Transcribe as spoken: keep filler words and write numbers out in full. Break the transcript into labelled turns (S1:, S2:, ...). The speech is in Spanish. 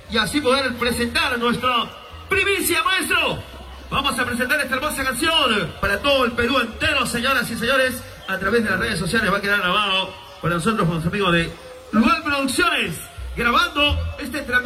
S1: y así poder presentar nuestra primicia, maestro. Vamos a presentar esta hermosa canción para todo el Perú entero, señoras y señores. A través de las redes sociales va a quedar grabado para nosotros, con los amigos de Lugar Producciones, grabando este tremendo